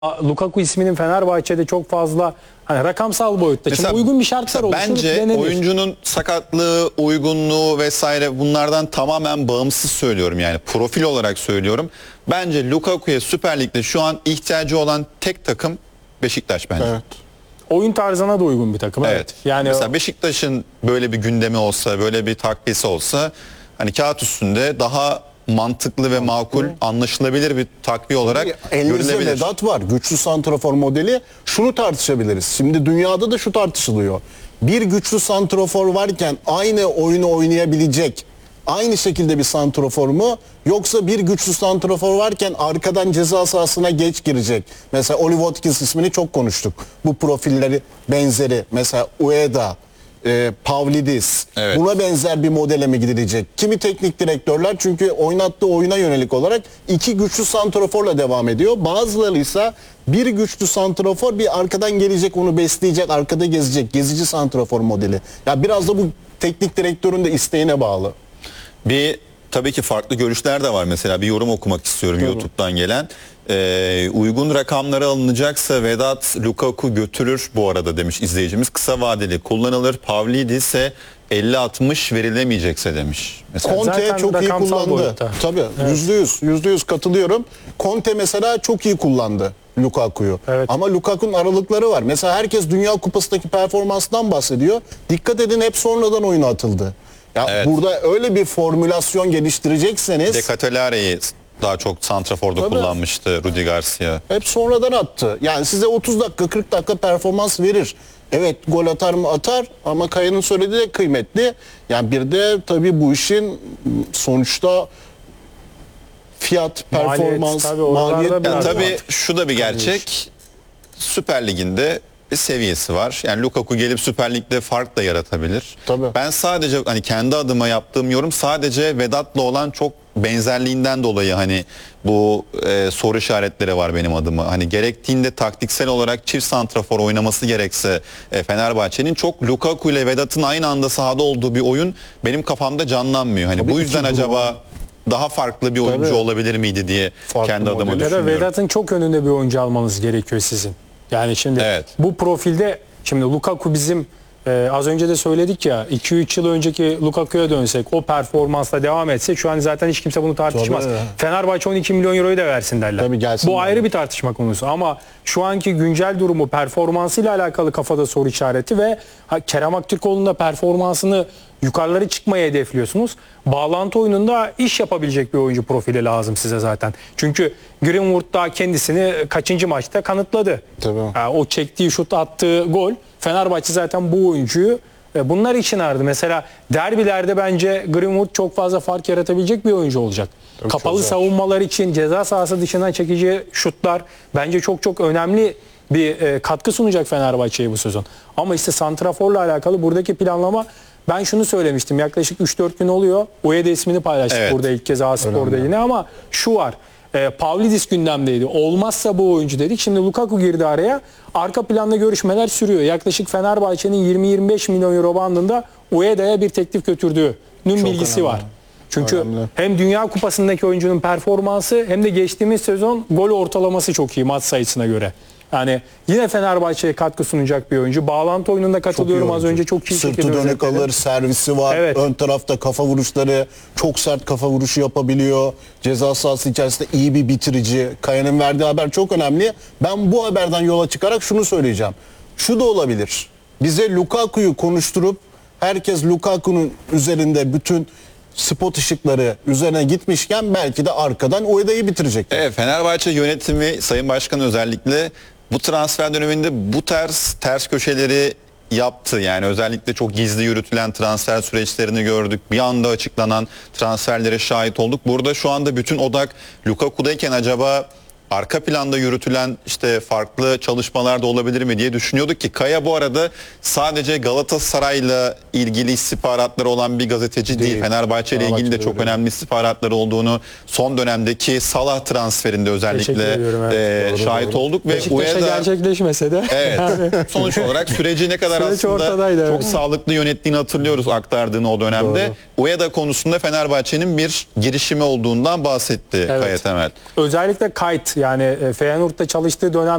Lukaku isminin Fenerbahçe'de çok fazla hani rakamsal boyutta. Mesela, şimdi uygun bir şartlar oluşur. Bence oyuncunun sakatlığı, uygunluğu vesaire bunlardan tamamen bağımsız söylüyorum, yani profil olarak söylüyorum. Bence Lukaku'ya Süper Lig'de şu an ihtiyacı olan tek takım Beşiktaş bence. Evet. Oyun tarzına da uygun bir takım. Evet. Yani mesela Beşiktaş'ın böyle bir gündemi olsa, böyle bir takviyesi olsa, hani kağıt üstünde daha mantıklı ve makul, anlaşılabilir bir takviye olarak Elinizde görülebilir. Vedat var. Güçlü santrafor modeli. Şunu tartışabiliriz. Şimdi dünyada da şu tartışılıyor. Bir güçlü santrafor varken aynı oyunu oynayabilecek aynı şekilde bir santrafor mu? Yoksa bir güçlü santrafor varken arkadan ceza sahasına geç girecek. Mesela Oli Watkins ismini çok konuştuk. Bu profilleri benzeri. Mesela Ueda, Pavlidis, Evet. buna benzer bir modele mi gidilecek? Kimi teknik direktörler çünkü oynattığı oyuna yönelik olarak iki güçlü santraforla devam ediyor. Bazıları ise bir güçlü santrafor, bir arkadan gelecek, onu besleyecek, arkada gezecek, gezici santrafor modeli. Ya biraz da bu teknik direktörün de isteğine bağlı. Tabii ki farklı görüşler de var. Mesela bir yorum okumak istiyorum YouTube'dan gelen. Uygun rakamlara alınacaksa Vedat Lukaku götürür bu arada demiş izleyicimiz. Kısa vadeli kullanılır. Pavlidis ise 50-60 verilemeyecekse demiş. Mesela. Conte Zaten çok iyi rakamsal kullandı. boyutta. Tabii %100 katılıyorum. Conte mesela çok iyi kullandı Lukaku'yu. Evet. Ama Lukaku'nun aralıkları var. Mesela herkes Dünya Kupası'ndaki performanstan bahsediyor. Dikkat edin, hep sonradan oyuna atıldı. Ya Evet. burada öyle bir formülasyon geliştirecekseniz Decatelare'yi daha çok santraforda Tabii. kullanmıştı Rudi Garcia. hep sonradan attı. Yani size 30 dakika 40 dakika performans verir. Evet, gol atar mı atar, ama Kaya'nın söylediği de kıymetli. Yani bir de tabii bu işin sonuçta fiyat, performans, tabii oralarda maliyet. biraz Yani tabii var. şu da bir gerçek. Süper Lig'inde bir seviyesi var. Yani Lukaku gelip Süper Lig'de fark da yaratabilir. Tabii. Ben sadece hani kendi adıma yaptığım yorum sadece Vedat'la olan çok benzerliğinden dolayı hani bu soru işaretleri var benim adıma. Hani gerektiğinde taktiksel olarak çift santrafor oynaması gerekse Fenerbahçe'nin çok Lukaku ile Vedat'ın aynı anda sahada olduğu bir oyun benim kafamda canlanmıyor. Hani Tabii bu yüzden iki grubu. acaba daha farklı bir oyuncu Tabii. olabilir miydi diye Farklı kendi adıma model. ya da düşünüyorum. Vedat'ın çok önünde bir oyuncu almanız gerekiyor sizin. Yani şimdi Evet. bu profilde şimdi Lukaku bizim az önce de söyledik ya, 2-3 yıl önceki Lukaku'ya dönsek, o performansla devam etse şu an zaten hiç kimse bunu tartışmaz. Tabii. Fenerbahçe 12 milyon euroyu da versin derler. Tabii, gelsin bu derler. ayrı bir tartışma konusu ama şu anki güncel durumu, performansıyla alakalı kafada soru işareti ve Kerem Aktürkoğlu'nun da performansını yukarıları çıkmayı hedefliyorsunuz. Bağlantı oyununda iş yapabilecek bir oyuncu profili lazım size zaten. Çünkü Greenwood da kendisini kaçıncı maçta kanıtladı. Tabii. O çektiği şut, attığı gol. Fenerbahçe zaten bu oyuncuyu bunlar için aradı. Mesela derbilerde bence Greenwood çok fazla fark yaratabilecek bir oyuncu olacak. Kapalı çok zor. savunmalar için ceza sahası dışından çekeceği şutlar bence çok çok önemli bir katkı sunacak Fenerbahçe'ye bu sezon. Ama işte santraforla alakalı buradaki planlama, ben şunu söylemiştim yaklaşık 3-4 gün oluyor. Ueda ismini paylaştık Evet. burada ilk kez A-Spor'da yine, ama şu var. Pavlidis gündemdeydi. Olmazsa bu oyuncu dedik. Şimdi Lukaku girdi araya. Arka planda görüşmeler sürüyor. Yaklaşık Fenerbahçe'nin 20-25 milyon euro bandında Ueda'ya bir teklif götürdüğünün bilgisi önemli. var. Çünkü Önemli. hem Dünya Kupası'ndaki oyuncunun performansı hem de geçtiğimiz sezon gol ortalaması çok iyi maç sayısına göre. Yani yine Fenerbahçe'ye katkı sunacak bir oyuncu. Bağlantı oyununda katılıyorum, az önce çok iyi Sırtı şekilde dönük özetledim. alır, servisi var. Evet. Ön tarafta kafa vuruşları, çok sert kafa vuruşu yapabiliyor. Ceza sahası içerisinde iyi bir bitirici. Kaya'nın verdiği haber çok önemli. Ben bu haberden yola çıkarak şunu söyleyeceğim. Şu da olabilir. Bize Lukaku'yu konuşturup herkes Lukaku'nun üzerinde bütün spot ışıkları üzerine gitmişken belki de arkadan Ueda'yı bitirecek. Evet, Fenerbahçe yönetimi, Sayın Başkan özellikle bu transfer döneminde bu ters köşeleri yaptı. Yani özellikle çok gizli yürütülen transfer süreçlerini gördük. Bir anda açıklanan transferlere şahit olduk. Burada şu anda bütün odak Lukaku'dayken acaba arka planda yürütülen işte farklı çalışmalar da olabilir mi diye düşünüyorduk ki Kaya bu arada sadece Galatasaray'la ilgili istihbaratları olan bir gazeteci değil. Fenerbahçe ile ilgili de çok önemli istihbaratları olduğunu son dönemdeki Salah transferinde özellikle şahit olduk ve Beşiktaş'a gerçekleşmese de evet, sonuç olarak süreci ne kadar Süreç aslında ortadaydı, çok evet. sağlıklı yönettiğini hatırlıyoruz, aktardığını o dönemde. Ueda konusunda Fenerbahçe'nin bir girişimi olduğundan bahsetti Kaya Temel. Özellikle kayıt, Yani Feyenoord'da çalıştığı dönem